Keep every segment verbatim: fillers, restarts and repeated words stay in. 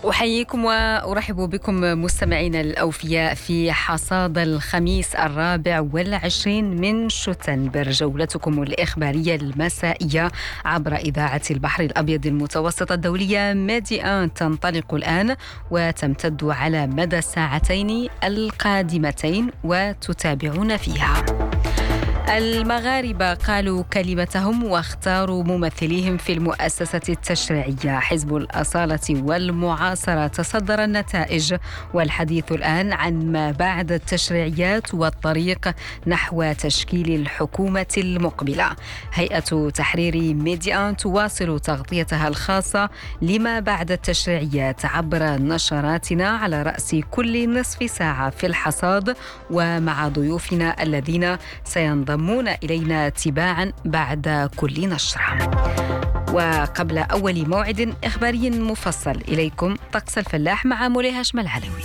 أحييكم وأرحب بكم مستمعينا الأوفياء في حصاد الخميس الرابع والعشرين من شتنبر، جولتكم الإخبارية المسائية عبر إذاعة البحر الأبيض المتوسط الدولية ميدي آن تنطلق الآن وتمتد على مدى الساعتين القادمتين وتتابعون فيها. المغاربة قالوا كلمتهم واختاروا ممثليهم في المؤسسة التشريعية. حزب الأصالة والمعاصرة تصدر النتائج، والحديث الآن عن ما بعد التشريعيات والطريق نحو تشكيل الحكومة المقبلة. هيئة تحرير ميديان تواصل تغطيتها الخاصة لما بعد التشريعيات عبر نشراتنا على رأس كل نصف ساعة في الحصاد، ومع ضيوفنا الذين سينضمون إلينا تباعا بعد كل نشرة. وقبل أول موعد إخباري مفصل إليكم طقس الفلاح مع مولاي هاشم العلوي.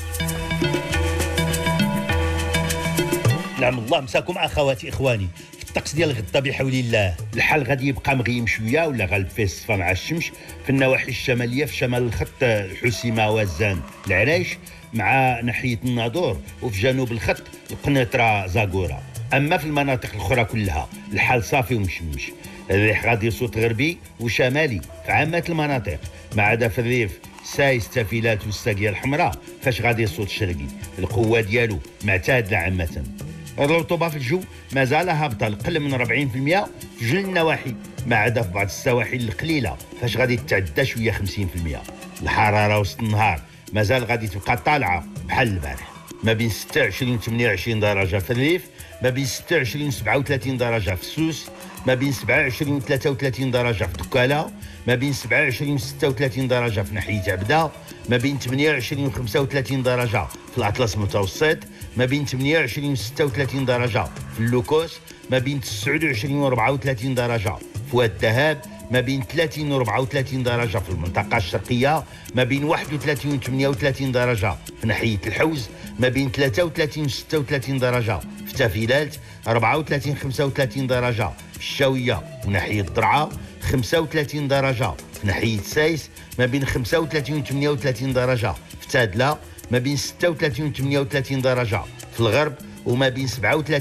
نعم الله مساكم أخواتي إخواني. في الطقس ديال غدا بحول الله الحال غادي يبقى مغيم شويه ولا غالب فيه الصفا مع الشمس في النواحي الشماليه، في شمال الخط الحسيمه وزان العرايش مع ناحيه الناظور، وفي جنوب الخط القنيطره زاكورا. اما في المناطق الاخرى كلها الحال صافي ومشمش. الريح غادي صوت غربي وشمالي في عامه المناطق، ما عدا في الريف سايس تافيلات والساقيه الحمراء فاش غادي صوت شرقي. القوه ديالو معتادله عامه. الرطوبه في الجو مازال هابطه لقل من أربعين بالمئة في جل النواحي، ما عدا في بعض السواحل القليله فاش غادي تتعدى شويه خمسين بالمئة. الحراره وسط النهار مازال غادي تبقى طالعه بحال البارح، ما بين ستة وعشرين و ثمانية وعشرين درجه في الريف، ما بين ستة وعشرين و سبعة وثلاثين درجه في السوس، ما بين سبعة وعشرين و ثلاثة وثلاثين درجه في دكاله، ما بين سبعة وعشرين و ستة وثلاثين درجه في ناحيه عبده، ما بين ثمانية وعشرين و خمسة وثلاثين درجه في الاطلس المتوسط، ما بين ثمانية وعشرين و ستة وثلاثين درجه في اللوكوس، ما بين تسعة وعشرين و أربعة وثلاثين درجه في واد الذهب، ما بين ثلاثين و أربعة وثلاثين درجه في المنطقه الشرقيه، ما بين واحد وثلاثين و ثمانية وثلاثين درجه في ناحيه الحوز، ما بين ثلاثة وثلاثين و ستة وثلاثين درجه في تافيلات، أربعة وثلاثين خمسة وثلاثين درجه في الشاويه وناحيه الضرعه، خمسة وثلاثين درجه في ناحيه سايس، ما بين خمسة وثلاثين و ثمانية وثلاثين درجه في تادله، ما بين ستة وثلاثين و ثمانية وثلاثين درجه في الغرب، وما بين سبعة وثلاثين